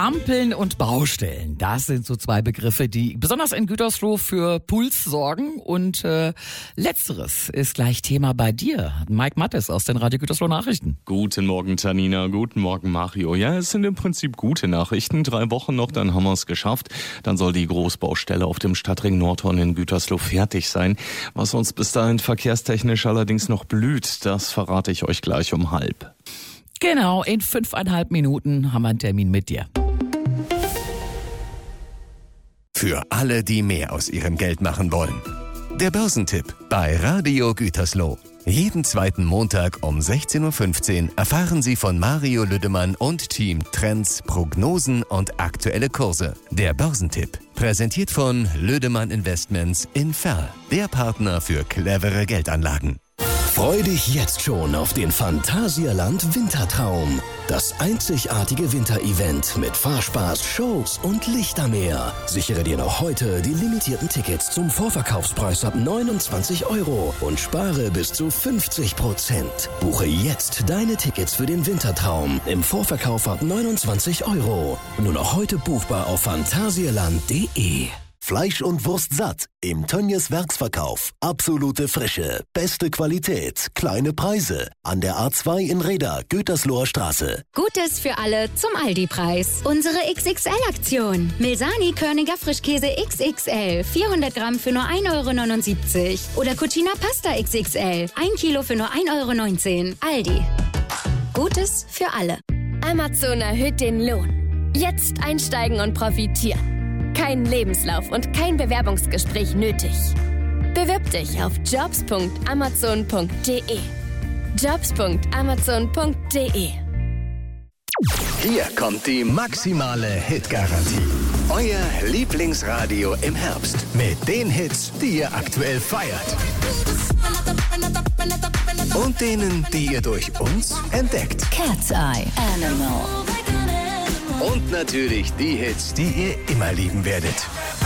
Ampeln und Baustellen, das sind so zwei Begriffe, die besonders in Gütersloh für Puls sorgen. Und letzteres ist gleich Thema bei dir. Mike Mattes aus den Radio Gütersloh Nachrichten. Guten Morgen, Tanina. Guten Morgen, Mario. Ja, es sind im Prinzip gute Nachrichten. 3 Wochen noch, dann haben wir es geschafft. Dann soll die Großbaustelle auf dem Stadtring Nordhorn in Gütersloh fertig sein. Was uns bis dahin verkehrstechnisch allerdings noch blüht, das verrate ich euch gleich um 12:30. Genau, in 5,5 Minuten haben wir einen Termin mit dir. Für alle, die mehr aus ihrem Geld machen wollen. Der Börsentipp bei Radio Gütersloh. Jeden zweiten Montag um 16:15 Uhr erfahren Sie von Mario Lüdemann und Team Trends, Prognosen und aktuelle Kurse. Der Börsentipp, präsentiert von Lüdemann Investments in Verl, der Partner für clevere Geldanlagen. Freu dich jetzt schon auf den Phantasialand Wintertraum. Das einzigartige Winterevent mit Fahrspaß, Shows und Lichtermeer. Sichere dir noch heute die limitierten Tickets zum Vorverkaufspreis ab 29 € und spare bis zu 50%. Buche jetzt deine Tickets für den Wintertraum im Vorverkauf ab 29 €. Nur noch heute buchbar auf phantasialand.de. Fleisch und Wurst satt im Tönnies Werksverkauf. Absolute Frische, beste Qualität, kleine Preise. An der A2 in Reda, Gütersloher Straße. Gutes für alle zum Aldi-Preis. Unsere XXL-Aktion. Milsani Körniger Frischkäse XXL. 400 Gramm für nur 1,79 €. Oder Cucina Pasta XXL. 1 Kilo für nur 1,19 €. Aldi. Gutes für alle. Amazon erhöht den Lohn. Jetzt einsteigen und profitieren. Kein Lebenslauf und kein Bewerbungsgespräch nötig. Bewirb dich auf jobs.amazon.de. jobs.amazon.de. Hier kommt die maximale Hitgarantie. Euer Lieblingsradio im Herbst. Mit den Hits, die ihr aktuell feiert. Und denen, die ihr durch uns entdeckt. Cat's Eye. Animal. Und natürlich die Hits, die ihr immer lieben werdet.